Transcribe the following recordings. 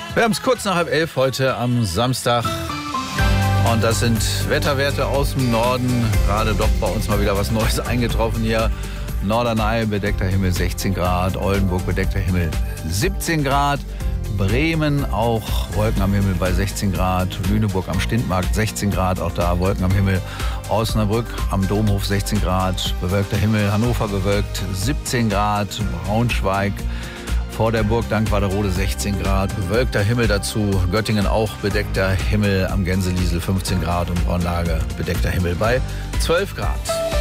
Wir haben es kurz nach 10:30 heute am Samstag. Und das sind Wetterwerte aus dem Norden. Gerade doch bei uns mal wieder was Neues eingetroffen hier. Norderney, bedeckter Himmel 16 Grad. Oldenburg, bedeckter Himmel 17 Grad. Bremen auch Wolken am Himmel bei 16 Grad. Lüneburg am Stintmarkt 16 Grad, auch da Wolken am Himmel. Osnabrück am Domhof 16 Grad, bewölkter Himmel. Hannover bewölkt 17 Grad. Braunschweig vor der Burg Dankwarderode 16 Grad, bewölkter Himmel dazu. Göttingen auch bedeckter Himmel, am Gänseliesel 15 Grad und Braunlage bedeckter Himmel bei 12 Grad.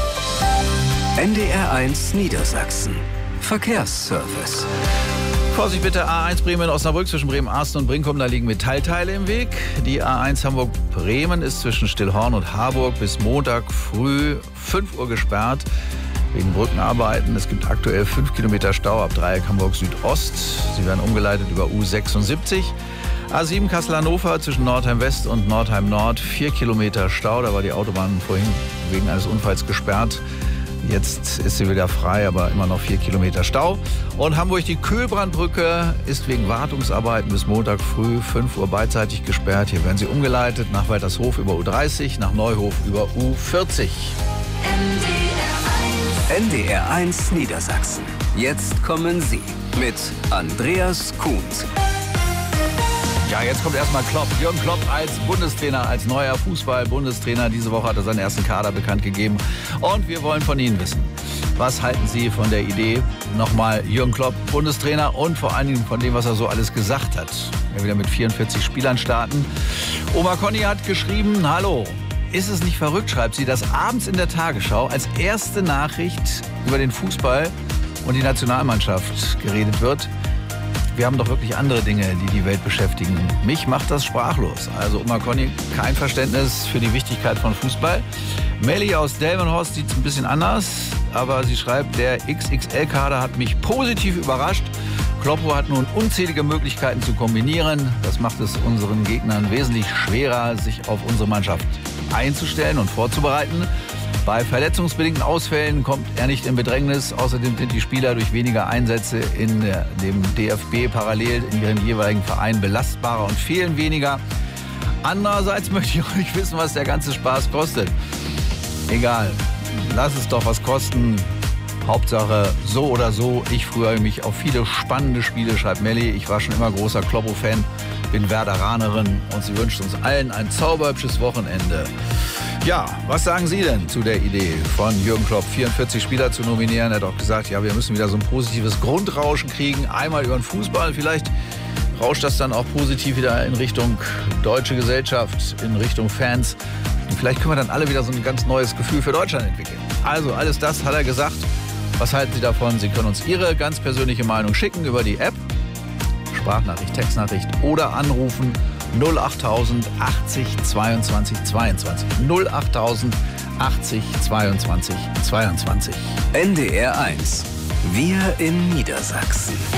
NDR1 Niedersachsen. Verkehrsservice. Vorsicht bitte, A1 Bremen-Osnabrück zwischen Bremen-Arsten und Brinkum, da liegen Metallteile im Weg. Die A1 Hamburg-Bremen ist zwischen Stillhorn und Harburg bis Montag früh 5 Uhr gesperrt. Wegen Brückenarbeiten. Es gibt aktuell 5 Kilometer Stau ab Dreieck Hamburg Südost. Sie werden umgeleitet über U76. A7 Kassel-Hannover zwischen Nordheim West und Nordheim Nord. 4 Kilometer Stau. Da war die Autobahn vorhin wegen eines Unfalls gesperrt. Jetzt ist sie wieder frei, aber immer noch 4 Kilometer Stau. Und Hamburg die Kühlbrandbrücke ist wegen Wartungsarbeiten bis Montag früh 5 Uhr beidseitig gesperrt. Hier werden sie umgeleitet nach Waltershof über U30, nach Neuhof über U40. NDR1 Niedersachsen. Jetzt kommen Sie mit Andreas Kuhns. Ja, jetzt kommt erstmal Klopp. Jürgen Klopp als Bundestrainer, als neuer Fußball-Bundestrainer. Diese Woche hat er seinen ersten Kader bekannt gegeben. Und wir wollen von Ihnen wissen, was halten Sie von der Idee, nochmal Jürgen Klopp Bundestrainer und vor allen Dingen von dem, was er so alles gesagt hat. Wir wieder mit 44 Spielern starten. Oma Conny hat geschrieben, hallo. Ist es nicht verrückt, schreibt sie, dass abends in der Tagesschau als erste Nachricht über den Fußball und die Nationalmannschaft geredet wird? Wir haben doch wirklich andere Dinge, die die Welt beschäftigen. Mich macht das sprachlos. Also Oma Conny, kein Verständnis für die Wichtigkeit von Fußball. Melli aus Delmenhorst sieht es ein bisschen anders, aber sie schreibt, der XXL-Kader hat mich positiv überrascht. Kloppo hat nun unzählige Möglichkeiten zu kombinieren. Das macht es unseren Gegnern wesentlich schwerer, sich auf unsere Mannschaft einzustellen und vorzubereiten. Bei verletzungsbedingten Ausfällen kommt er nicht in Bedrängnis. Außerdem sind die Spieler durch weniger Einsätze in dem DFB parallel in ihren jeweiligen Vereinen belastbarer und fehlen weniger. Andererseits möchte ich auch nicht wissen, was der ganze Spaß kostet. Egal, lass es doch was kosten. Hauptsache, so oder so, ich freue mich auf viele spannende Spiele, schreibt Melli. Ich war schon immer großer Kloppo-Fan, bin Werderanerin und sie wünscht uns allen ein zauberhübsches Wochenende. Ja, was sagen Sie denn zu der Idee von Jürgen Klopp, 44 Spieler zu nominieren? Er hat auch gesagt, ja, wir müssen wieder so ein positives Grundrauschen kriegen, einmal über den Fußball. Vielleicht rauscht das dann auch positiv wieder in Richtung deutsche Gesellschaft, in Richtung Fans. Und vielleicht können wir dann alle wieder so ein ganz neues Gefühl für Deutschland entwickeln. Also alles das hat er gesagt. Was halten Sie davon? Sie können uns Ihre ganz persönliche Meinung schicken über die App, Sprachnachricht, Textnachricht oder anrufen 08000 80 22 22. 08000 80 22 22. NDR1. Wir in Niedersachsen.